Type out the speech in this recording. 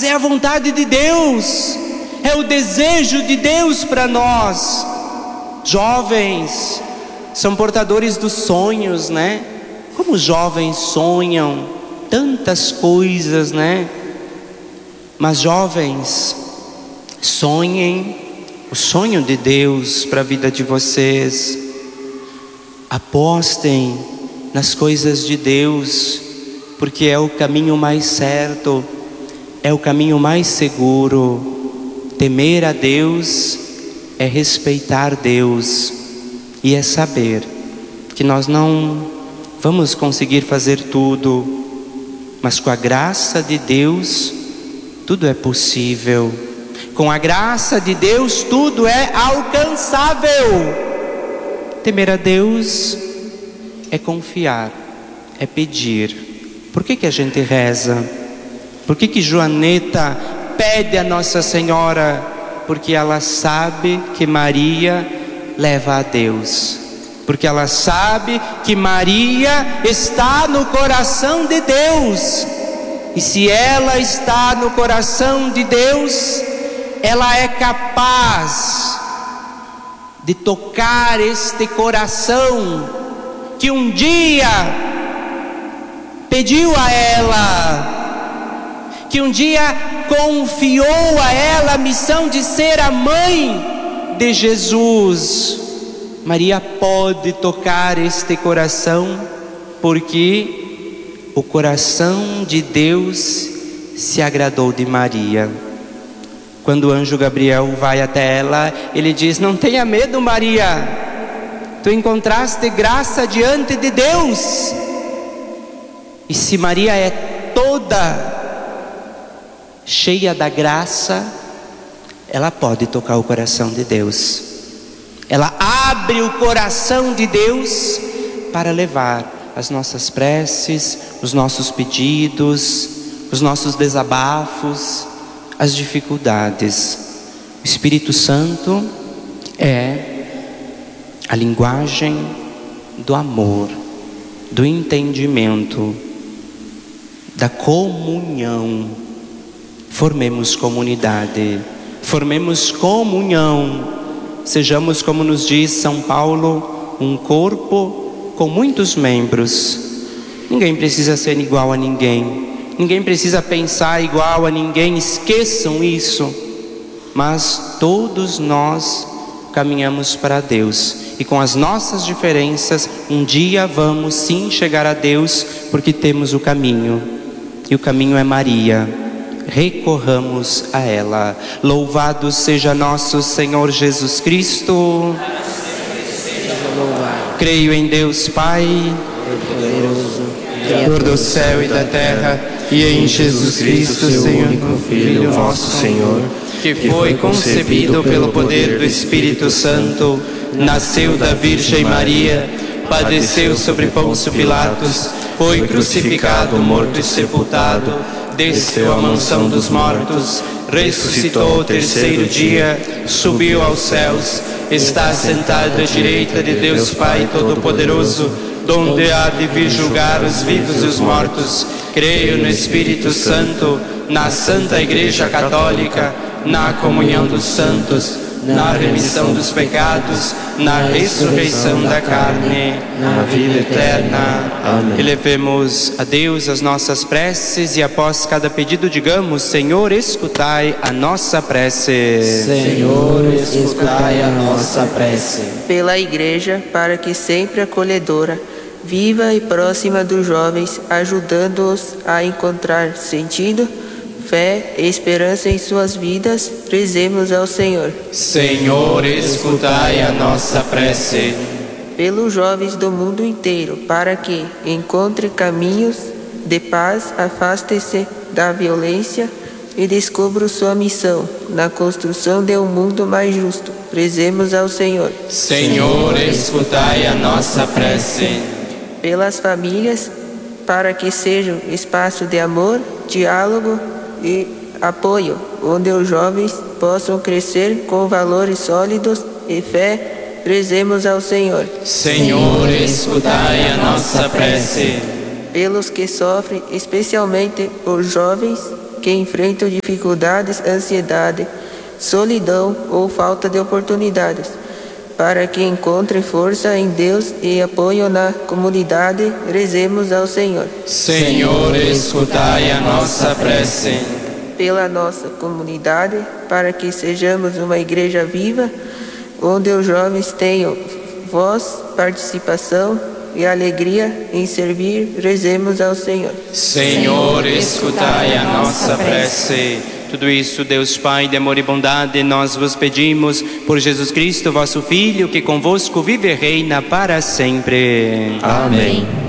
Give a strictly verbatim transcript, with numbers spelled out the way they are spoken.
mas é a vontade de Deus, é o desejo de Deus para nós. Jovens são portadores dos sonhos, né? Como os jovens sonham tantas coisas, né? Mas jovens, sonhem o sonho de Deus para a vida de vocês. Apostem nas coisas de Deus, porque é o caminho mais certo, é o caminho mais seguro. Temer a Deus é respeitar Deus e é saber que nós não vamos conseguir fazer tudo, mas com a graça de Deus tudo é possível. Com a graça de Deus tudo é alcançável. Temer a Deus é confiar, é pedir. Por que que a gente reza? Por que que Joaneta pede a Nossa Senhora? Porque ela sabe que Maria leva a Deus. Porque ela sabe que Maria está no coração de Deus. E se ela está no coração de Deus, ela é capaz de tocar este coração que um dia pediu a ela, que um dia confiou a ela a missão de ser a mãe de Jesus. Maria pode tocar este coração, porque o coração de Deus se agradou de Maria. Quando o anjo Gabriel vai até ela, ele diz: não tenha medo, Maria, tu encontraste graça diante de Deus. E se Maria é toda cheia da graça, ela pode tocar o coração de Deus. Ela abre o coração de Deus para levar as nossas preces, os nossos pedidos, os nossos desabafos, as dificuldades. O Espírito Santo é a linguagem do amor, do entendimento, da comunhão. Formemos comunidade, formemos comunhão, sejamos, como nos diz São Paulo, um corpo com muitos membros. Ninguém precisa ser igual a ninguém, ninguém precisa pensar igual a ninguém, esqueçam isso. Mas todos nós caminhamos para Deus, e com as nossas diferenças um dia vamos sim chegar a Deus, porque temos o caminho, e o caminho é Maria. Recorramos a ela. Louvado seja nosso Senhor Jesus Cristo. Creio em Deus Pai, Criador do céu e da terra, e em Jesus Cristo, seu único Filho, vosso Senhor, que foi concebido pelo poder do Espírito Santo, nasceu da Virgem Maria, padeceu sobre Pôncio Pilatos, foi crucificado, morto e sepultado, desceu à mansão dos mortos, ressuscitou ao terceiro dia, subiu aos céus, está sentado à direita de Deus Pai Todo-Poderoso, donde há de vir julgar os vivos e os mortos. Creio no Espírito Santo, na Santa Igreja Católica, na comunhão dos santos, na remissão dos pecados, na ressurreição da carne, na vida eterna. Amém. Elevemos a Deus as nossas preces e após cada pedido digamos: Senhor, escutai a nossa prece. Senhor, escutai a nossa prece. Pela Igreja, para que sempre acolhedora, viva e próxima dos jovens, ajudando-os a encontrar sentido, fé e esperança em suas vidas, rezemos ao Senhor. Senhor, escutai a nossa prece. Pelos jovens do mundo inteiro, para que encontrem caminhos de paz, afastem-se da violência e descubram sua missão na construção de um mundo mais justo, rezemos ao Senhor. Senhor, escutai a nossa prece. Pelas famílias, para que sejam espaço de amor, diálogo e apoio, onde os jovens possam crescer com valores sólidos e fé, rezemos ao Senhor. Senhor, escutai a nossa prece. Pelos que sofrem, especialmente os jovens, que enfrentam dificuldades, ansiedade, solidão ou falta de oportunidades, para que encontrem força em Deus e apoio na comunidade, rezemos ao Senhor. Senhor, escutai a nossa prece. Pela nossa comunidade, para que sejamos uma igreja viva, onde os jovens tenham voz, participação e alegria em servir, rezemos ao Senhor. Senhor, escutai a nossa prece. Tudo isso, Deus Pai de amor e bondade, nós vos pedimos por Jesus Cristo, vosso Filho, que convosco vive e reina para sempre. Amém.